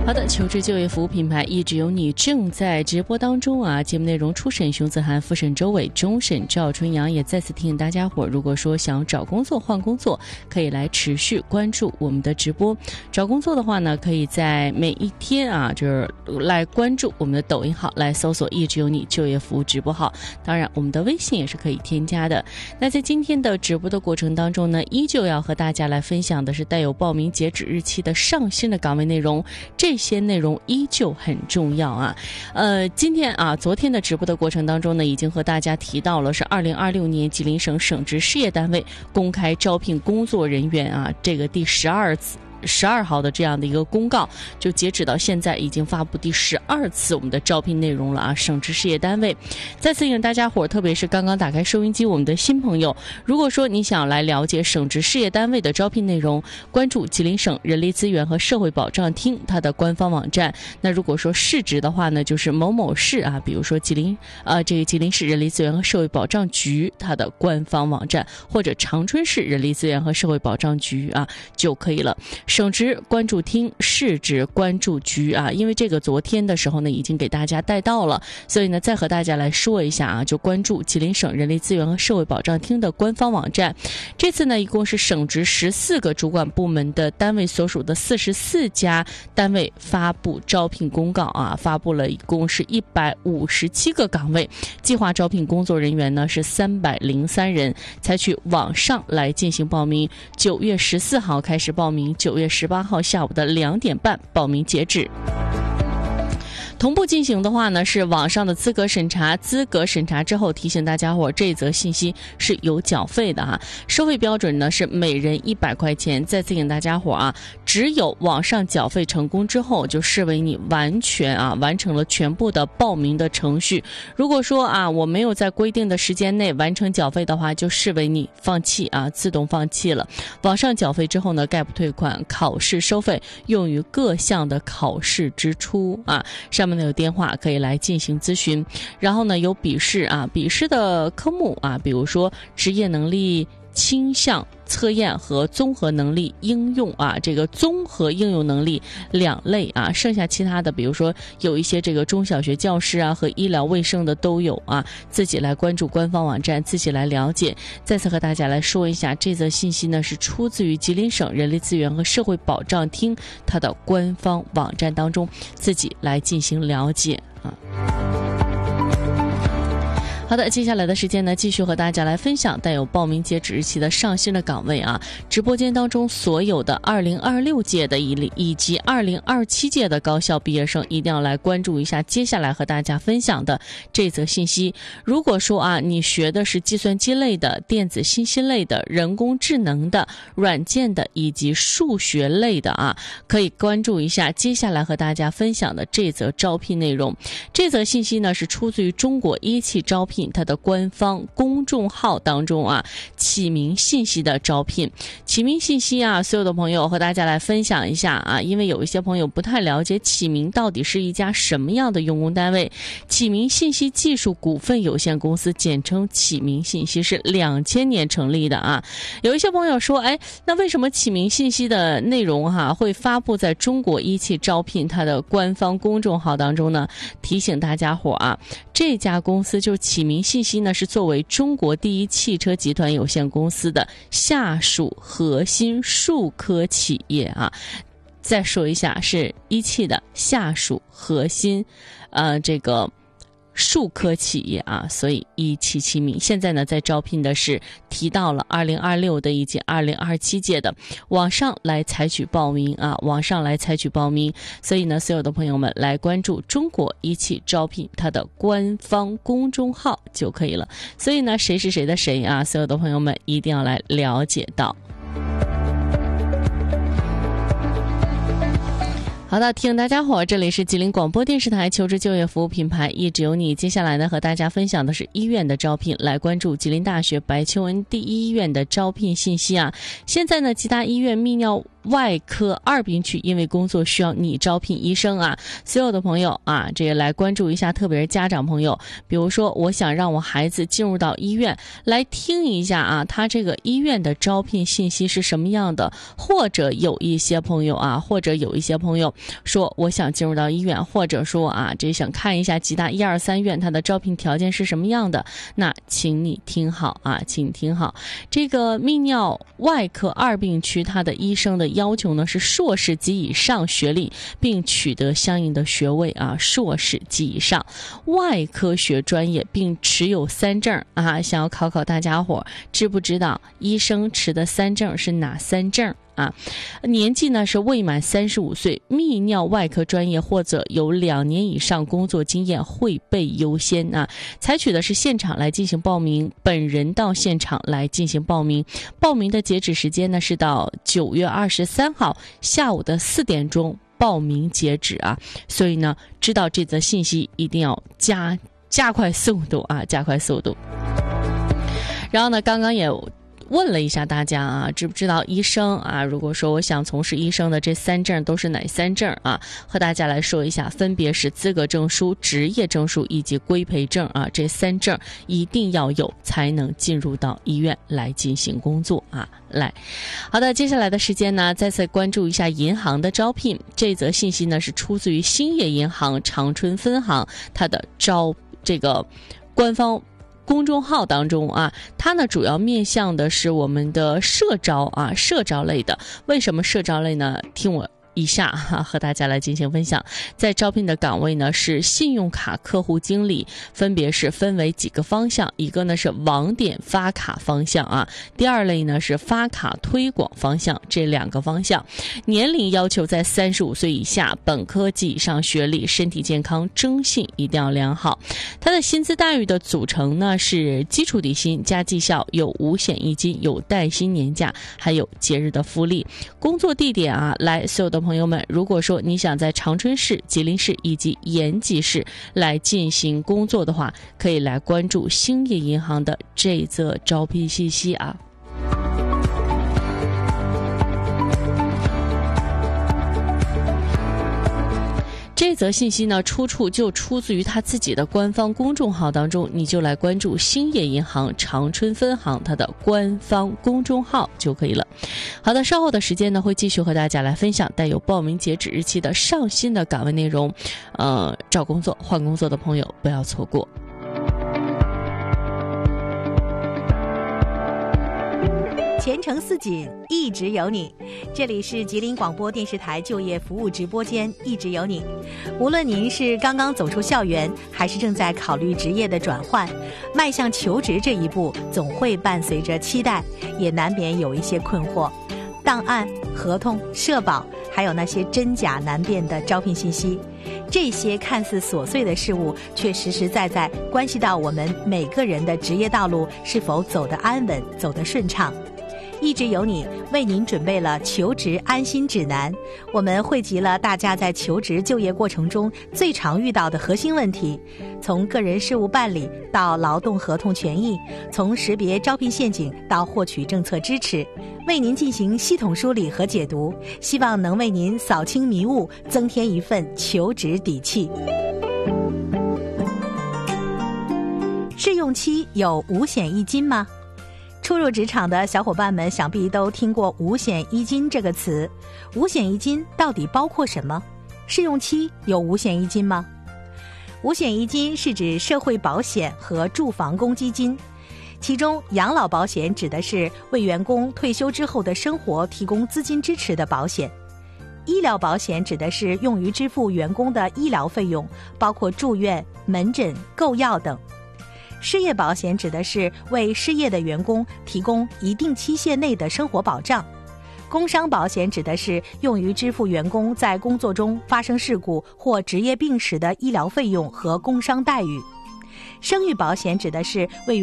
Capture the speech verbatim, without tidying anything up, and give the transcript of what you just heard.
好的，求职就业服务品牌一直有你正在直播当中啊！节目内容初审熊子涵，复审周伟，终审赵春阳，也再次提醒大家伙，如果说想找工作换工作，可以来持续关注我们的直播。找工作的话呢，可以在每一天啊，就是来关注我们的抖音号，来搜索一直有你就业服务直播号。当然，我们的微信也是可以添加的。那在今天的直播的过程当中呢，依旧要和大家来分享的是带有报名截止日期的上新的岗位内容。这些内容依旧很重要啊，呃，今天啊，昨天的直播的过程当中呢，已经和大家提到了是二零二六年吉林省省直事业单位公开招聘工作人员啊，这个第十二次。十二号的这样的一个公告，就截止到现在已经发布第十二次我们的招聘内容了啊！省直事业单位再次请大家伙，特别是刚刚打开收音机我们的新朋友，如果说你想来了解省直事业单位的招聘内容，关注吉林省人力资源和社会保障厅它的官方网站。那如果说市直的话呢，就是某某市啊，比如说吉林呃这个吉林市人力资源和社会保障局它的官方网站，或者长春市人力资源和社会保障局啊就可以了。省直关注厅，市直关注局啊，因为这个昨天的时候呢，已经给大家带到了，所以呢，再和大家来说一下啊，就关注吉林省人力资源和社会保障厅的官方网站。这次呢，一共是省直十四个主管部门的单位所属的四十四家单位发布招聘公告啊，发布了一共是一百五十七个岗位，计划招聘工作人员呢是三百零三人，采取网上来进行报名，九月十四号开始报名，九月十八号下午的两点半报名截止。同步进行的话呢，是网上的资格审查，资格审查之后提醒大家伙，这则信息是有缴费的哈，收费标准呢是每人一百块钱。再次请大家伙啊，只有网上缴费成功之后，就视为你完全啊完成了全部的报名的程序。如果说啊我没有在规定的时间内完成缴费的话，就视为你放弃啊，自动放弃了。网上缴费之后呢，概不退款，考试收费用于各项的考试支出啊。上面有电话可以来进行咨询，然后呢有笔试啊，笔试的科目啊，比如说职业能力倾向测验和综合能力应用啊，这个综合应用能力两类啊，剩下其他的比如说有一些这个中小学教师啊和医疗卫生的都有啊，自己来关注官方网站，自己来了解。再次和大家来说一下，这则信息呢是出自于吉林省人力资源和社会保障厅它的官方网站当中，自己来进行了解啊。好的，接下来的时间呢，继续和大家来分享带有报名截止日期的上新的岗位啊。直播间当中所有的二零二六届的以以及二零二七届的高校毕业生，一定要来关注一下接下来和大家分享的这则信息。如果说啊，你学的是计算机类的、电子信息类的、人工智能的、软件的以及数学类的啊，可以关注一下接下来和大家分享的这则招聘内容。这则信息呢是出自于中国一汽招聘它的官方公众号当中啊，启明信息的招聘。启明信息啊，所有的朋友和大家来分享一下啊，因为有一些朋友不太了解启明到底是一家什么样的用工单位。启明信息技术股份有限公司，简称启明信息，是两千年成立的啊。有一些朋友说，哎，那为什么启明信息的内容哈、啊、会发布在中国一汽招聘它的官方公众号当中呢？提醒大家伙啊，这家公司就是启明信息呢，是作为中国第一汽车集团有限公司的下属核心数科企业啊。再说一下，是一汽的下属核心，呃，这个数科企业啊，所以一汽启明现在呢在招聘的是提到了二零二六的以及二零二七届的，网上来采取报名啊，网上来采取报名。所以呢，所有的朋友们来关注中国一汽招聘它的官方公众号就可以了。所以呢，谁是谁的谁啊，所有的朋友们一定要来了解到。好的，提醒大家伙，这里是吉林广播电视台求职就业服务品牌一直有你。接下来呢，和大家分享的是医院的招聘，来关注吉林大学白求恩第一医院的招聘信息啊。现在呢，吉大医院泌尿外科二病区因为工作需要你招聘医生啊，所有的朋友啊，这个来关注一下，特别是家长朋友，比如说我想让我孩子进入到医院，来听一下啊，他这个医院的招聘信息是什么样的，或者有一些朋友啊，或者有一些朋友说我想进入到医院，或者说啊，这想看一下吉大一二三院它的招聘条件是什么样的，那请你听好啊，请你听好，这个泌尿外科二病区它的医生的要求呢是硕士及以上学历，并取得相应的学位啊，硕士及以上，外科学专业并持有三证啊。想要考考大家伙，知不知道医生持的三证是哪三证啊？年纪呢是未满三十五岁，泌尿外科专业或者有两年以上工作经验会被优先啊。采取的是现场来进行报名，本人到现场来进行报名。报名的截止时间呢是到九月二十三号下午的四点钟报名截止啊。所以呢，知道这则信息一定要加加快速度啊，加快速度。然后呢，刚刚也问了一下大家啊，知不知道医生啊？如果说我想从事医生的这三证都是哪三证啊？和大家来说一下，分别是资格证书、职业证书以及规培证啊，这三证一定要有，才能进入到医院来进行工作啊。来，好的，接下来的时间呢，再次关注一下银行的招聘。这则信息呢是出自于兴业银行长春分行它的招这个官方公众号当中啊，它呢主要面向的是我们的社招啊，社招类的。为什么社招类呢？听我以下哈、啊、和大家来进行分享。在招聘的岗位呢是信用卡客户经理，分别是分为几个方向，一个呢是网点发卡方向啊，第二类呢是发卡推广方向，这两个方向。年龄要求在三十五岁以下，本科及以上学历，身体健康，征信一定要良好。它的薪资待遇的组成呢是基础底薪加绩效，有五险一金，有带薪年假，还有节日的福利。工作地点啊，来所有的朋友们，如果说你想在长春市、吉林市以及延吉市来进行工作的话，可以来关注兴业银行的这则招聘信息啊。这则信息呢，出处就出自于他自己的官方公众号当中，你就来关注兴业银行长春分行它的官方公众号就可以了。好的，稍后的时间呢，会继续和大家来分享带有报名截止日期的上新的岗位内容。呃，找工作、换工作的朋友不要错过。 前程似锦，一直有你。这里是吉林广播电视台就业服务直播间，一直有你。无论您是刚刚走出校园，还是正在考虑职业的转换，迈向求职这一步总会伴随着期待，也难免有一些困惑。档案、合同、社保，还有那些真假难辨的招聘信息，这些看似琐碎的事物，却实实在在关系到我们每个人的职业道路是否走得安稳，走得顺畅。一直有你为您准备了求职安心指南，我们汇集了大家在求职就业过程中最常遇到的核心问题，从个人事务办理到劳动合同权益，从识别招聘陷阱到获取政策支持，为您进行系统梳理和解读，希望能为您扫清迷雾，增添一份求职底气。试用期有五险一金吗？初入职场的小伙伴们想必都听过五险一金这个词，五险一金到底包括什么？试用期有五险一金吗？五险一金是指社会保险和住房公积金，其中养老保险指的是为员工退休之后的生活提供资金支持的保险，医疗保险指的是用于支付员工的医疗费用，包括住院、门诊、购药等。失业保险指的是为失业的员工提供一定期限内的生活保障。工伤保险指的是用于支付员工在工作中发生事故或职业病时的医疗费用和工伤待遇。生育保险指的是为